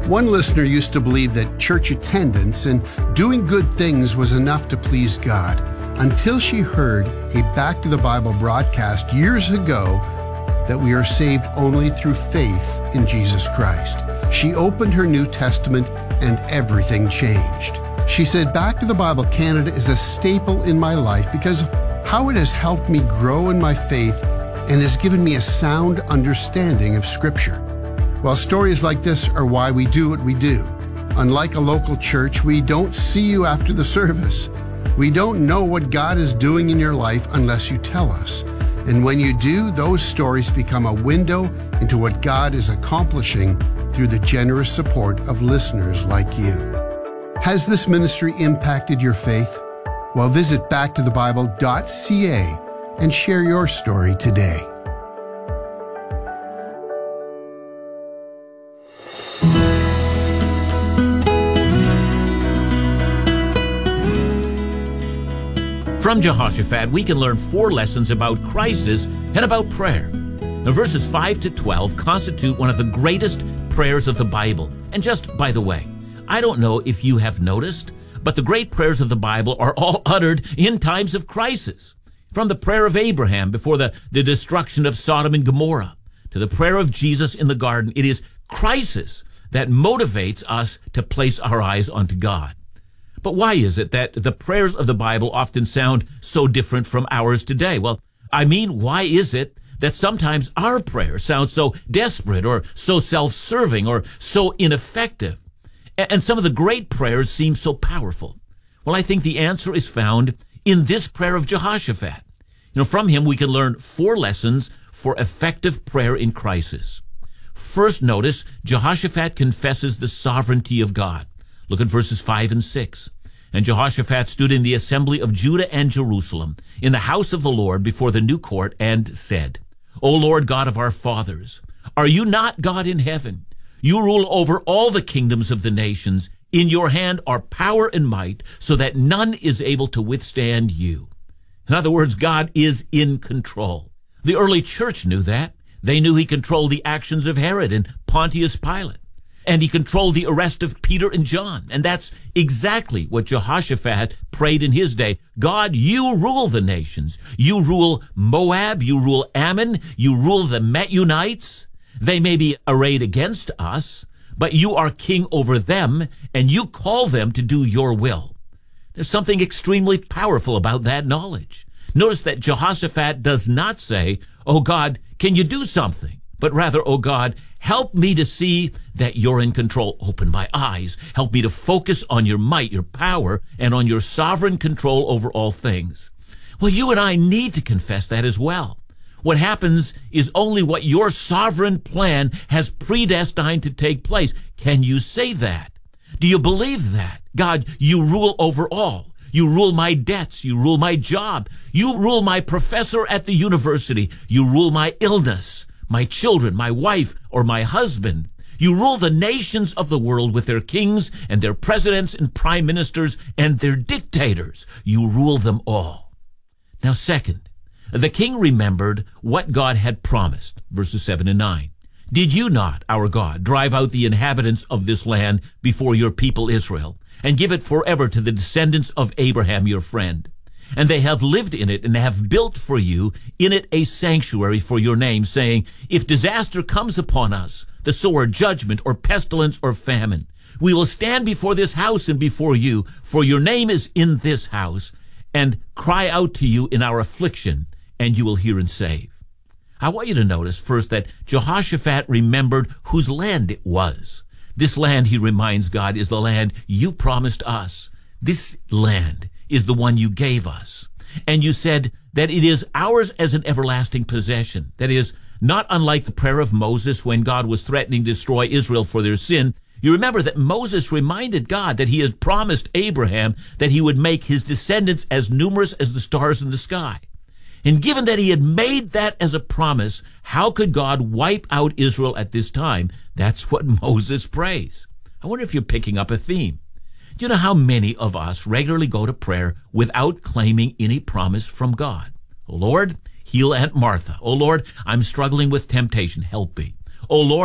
One listener used to believe that church attendance and doing good things was enough to please God, until she heard a Back to the Bible broadcast years ago that we are saved only through faith in Jesus Christ. She opened her New Testament and everything changed. She said, Back to the Bible Canada is a staple in my life because of how it has helped me grow in my faith and has given me a sound understanding of Scripture. Well, stories like this are why we do what we do. Unlike a local church, we don't see you after the service. We don't know what God is doing in your life unless you tell us. And when you do, those stories become a window into what God is accomplishing through the generous support of listeners like you. Has this ministry impacted your faith? Well, visit backtothebible.ca and share your story today. From Jehoshaphat, we can learn 4 lessons about crisis and about prayer. Now, verses 5 to 12 constitute one of the greatest prayers of the Bible. And just by the way, I don't know if you have noticed, but the great prayers of the Bible are all uttered in times of crisis. From the prayer of Abraham before the destruction of Sodom and Gomorrah to the prayer of Jesus in the garden, it is crisis that motivates us to place our eyes onto God. But why is it that the prayers of the Bible often sound so different from ours today? Well, why is it that sometimes our prayers sound so desperate or so self-serving or so ineffective? And some of the great prayers seem so powerful. Well, I think the answer is found in this prayer of Jehoshaphat. From him we can learn 4 lessons for effective prayer in crisis. First, notice Jehoshaphat confesses the sovereignty of God. Look at verses 5 and 6. And Jehoshaphat stood in the assembly of Judah and Jerusalem, in the house of the Lord before the new court, and said, O Lord God of our fathers, are you not God in heaven? You rule over all the kingdoms of the nations. In your hand are power and might, so that none is able to withstand you. In other words, God is in control. The early church knew that. They knew he controlled the actions of Herod and Pontius Pilate. And he controlled the arrest of Peter and John. And that's exactly what Jehoshaphat prayed in his day. God, you rule the nations. You rule Moab. You rule Ammon. You rule the Meunites. They may be arrayed against us, but you are king over them, and you call them to do your will. There's something extremely powerful about that knowledge. Notice that Jehoshaphat does not say, Oh God, can you do something? But rather, oh God, help me to see that you're in control. Open my eyes. Help me to focus on your might, your power, and on your sovereign control over all things. Well, you and I need to confess that as well. What happens is only what your sovereign plan has predestined to take place. Can you say that? Do you believe that? God, you rule over all. You rule my debts. You rule my job. You rule my professor at the university. You rule my illness, my children, my wife, or my husband. You rule the nations of the world with their kings and their presidents and prime ministers and their dictators. You rule them all. Now, second, the king remembered what God had promised, verses 7 and 9. Did you not, our God, drive out the inhabitants of this land before your people Israel, and give it forever to the descendants of Abraham your friend? And they have lived in it and have built for you in it a sanctuary for your name, saying, If disaster comes upon us, the sword, judgment, or pestilence, or famine, we will stand before this house and before you, for your name is in this house, and cry out to you in our affliction, and you will hear and save. I want you to notice first that Jehoshaphat remembered whose land it was. This land, he reminds God, is the land you promised us. This land is the one you gave us. And you said that it is ours as an everlasting possession. That is, not unlike the prayer of Moses when God was threatening to destroy Israel for their sin. You remember that Moses reminded God that he had promised Abraham that he would make his descendants as numerous as the stars in the sky. And given that he had made that as a promise, how could God wipe out Israel at this time? That's what Moses prays. I wonder if you're picking up a theme. Do you know how many of us regularly go to prayer without claiming any promise from God? Oh Lord, heal Aunt Martha. Oh Lord, I'm struggling with temptation. Help me. Oh Lord,